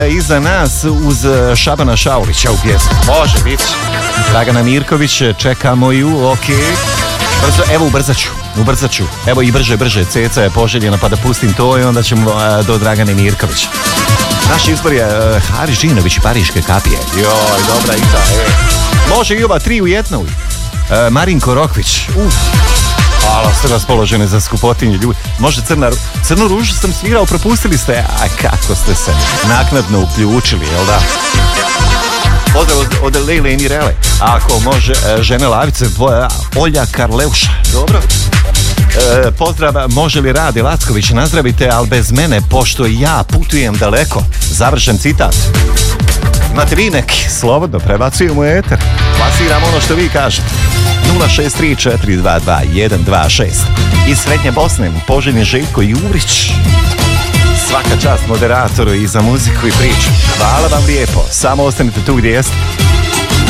iza nas uz Šabana Šaulića u pjesmu. Može biti. Dragana Mirković, čekamo ju, ok. Brzo, evo ubrzat ću. Evo i brže, Ceca je poželjena pa da pustim to i onda ćemo do Dragane Mirković. Naš izbor je Haris Žinović i Pariške kapije. Joj, dobra i ta. Može i ova 3 u jednoj. Marinko Rokvić. Hvala, ste raspoložene za skupotinje ljudi. Može Crnu ružu sam svirao, propustili ste. A kako ste se naknadno uključili, jel da? Pozdrav od Lejle i Mirele. Ako može, žene Lavice, Olja Karleuša. Dobro. Pozdrav, može li Rade Lacković, nazdravite, ali bez mene, pošto ja putujem daleko. Završen citat. Imate vi neki? Slobodno, prebacujemo u eter. Plasiram ono što vi kažete. 063-422-126. Iz Srednje Bosne, poželjni Željko Jurić. Svaka čast moderatoru i za muziku i priču. Hvala vam lijepo. Samo ostanite tu gdje jeste.